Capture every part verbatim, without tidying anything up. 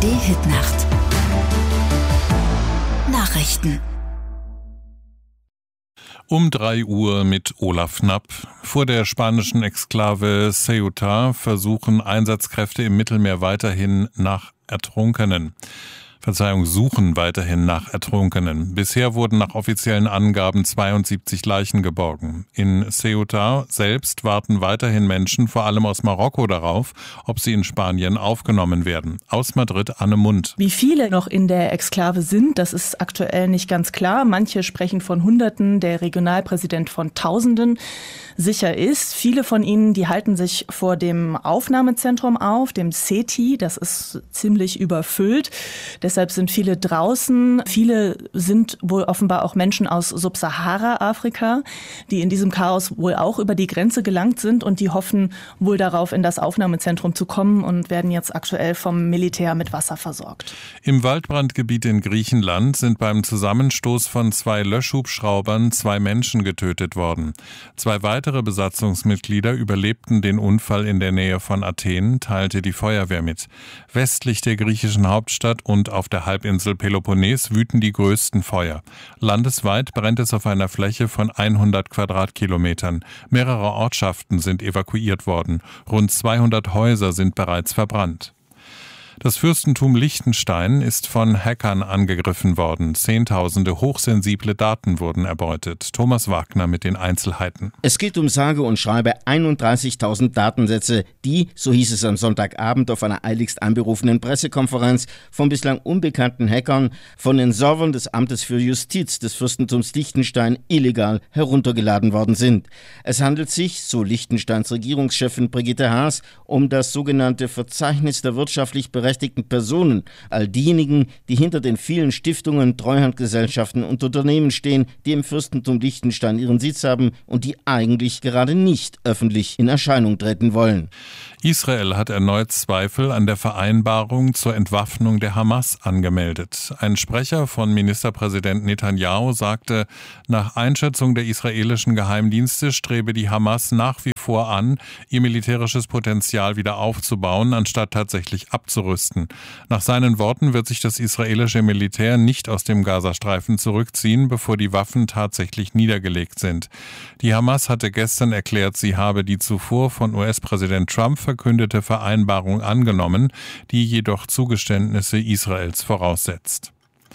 D-Hit-Nacht. Nachrichten. Um drei Uhr mit Olaf Knapp. Vor der spanischen Exklave Ceuta versuchen Einsatzkräfte im Mittelmeer weiterhin nach Ertrunkenen. Verzeihung, suchen weiterhin nach Ertrunkenen. Bisher wurden nach offiziellen Angaben zweiundsiebzig Leichen geborgen. In Ceuta selbst warten weiterhin Menschen, vor allem aus Marokko, darauf, ob sie in Spanien aufgenommen werden. Aus Madrid, Anne Mund. Wie viele noch in der Exklave sind, das ist aktuell nicht ganz klar. Manche sprechen von Hunderten, der Regionalpräsident von Tausenden. Sicher ist, viele von ihnen, die halten sich vor dem Aufnahmezentrum auf, dem Seti. Das ist ziemlich überfüllt. Deshalb sind viele draußen. Viele sind wohl offenbar auch Menschen aus Subsahara-Afrika, die in diesem Chaos wohl auch über die Grenze gelangt sind und die hoffen wohl darauf, in das Aufnahmezentrum zu kommen und werden jetzt aktuell vom Militär mit Wasser versorgt. Im Waldbrandgebiet in Griechenland sind beim Zusammenstoß von zwei Löschhubschraubern zwei Menschen getötet worden. Zwei weitere Besatzungsmitglieder überlebten den Unfall in der Nähe von Athen, teilte die Feuerwehr mit. Westlich der griechischen Hauptstadt und auf der Halbinsel Peloponnes wüten die größten Feuer. Landesweit brennt es auf einer Fläche von hundert Quadratkilometern. Mehrere Ortschaften sind evakuiert worden. Rund zweihundert Häuser sind bereits verbrannt. Das Fürstentum Liechtenstein ist von Hackern angegriffen worden. Zehntausende hochsensible Daten wurden erbeutet. Thomas Wagner mit den Einzelheiten. Es geht um sage und schreibe einunddreißigtausend Datensätze, die, so hieß es am Sonntagabend auf einer eiligst einberufenen Pressekonferenz, von bislang unbekannten Hackern von den Servern des Amtes für Justiz des Fürstentums Liechtenstein illegal heruntergeladen worden sind. Es handelt sich, so Liechtensteins Regierungschefin Brigitte Haas, um das sogenannte Verzeichnis der wirtschaftlich berechtigten Personen, all diejenigen, die hinter den vielen Stiftungen, Treuhandgesellschaften und Unternehmen stehen, die im Fürstentum Liechtenstein ihren Sitz haben und die eigentlich gerade nicht öffentlich in Erscheinung treten wollen. Israel hat erneut Zweifel an der Vereinbarung zur Entwaffnung der Hamas angemeldet. Ein Sprecher von Ministerpräsident Netanyahu sagte, nach Einschätzung der israelischen Geheimdienste strebe die Hamas nach wie vor an, ihr militärisches Potenzial wieder aufzubauen, anstatt tatsächlich abzurüsten. Nach seinen Worten wird sich das israelische Militär nicht aus dem Gazastreifen zurückziehen, bevor die Waffen tatsächlich niedergelegt sind. Die Hamas hatte gestern erklärt, sie habe die zuvor von U S-Präsident Trump verkündete Vereinbarung angenommen, die jedoch Zugeständnisse Israels voraussetzt.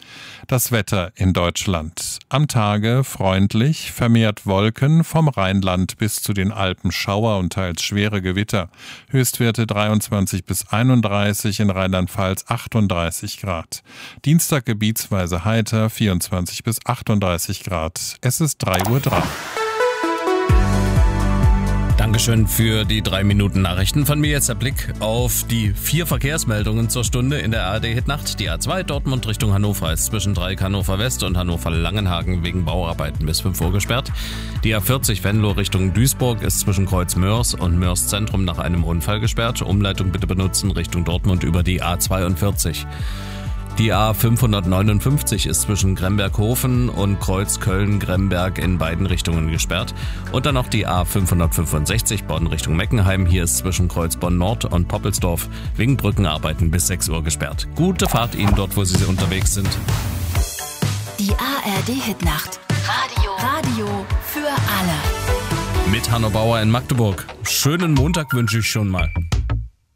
Das Wetter in Deutschland. Am Tage freundlich, vermehrt Wolken, vom Rheinland bis zu den Alpen Schauer und teils schwere Gewitter. Höchstwerte dreiundzwanzig bis einunddreißig, in Rheinland-Pfalz achtunddreißig Grad. Dienstag gebietsweise heiter, vierundzwanzig bis achtunddreißig Grad. Es ist drei Uhr drei. Dankeschön für die drei Minuten Nachrichten. Von mir jetzt der Blick auf die vier Verkehrsmeldungen zur Stunde in der A R D-Hit-Nacht. Die A zwei Dortmund Richtung Hannover ist zwischen Dreieck Hannover West und Hannover Langenhagen wegen Bauarbeiten bis fünf Uhr gesperrt. Die A vierzig Venlo Richtung Duisburg ist zwischen Kreuz Mörs und Mörs Zentrum nach einem Unfall gesperrt. Umleitung bitte benutzen Richtung Dortmund über die A zweiundvierzig. Die A fünfhundertneunundfünfzig ist zwischen Gremberghofen und Kreuz Köln-Gremberg in beiden Richtungen gesperrt. Und dann noch die A fünfhundertfünfundsechzig Bonn Richtung Meckenheim. Hier ist zwischen Kreuz Bonn-Nord und Poppelsdorf wegen Brückenarbeiten bis sechs Uhr gesperrt. Gute Fahrt Ihnen dort, wo Sie unterwegs sind. Die A R D-Hit-Nacht. Radio. Radio für alle. Mit Hanno Bauer in Magdeburg. Schönen Montag wünsche ich schon mal.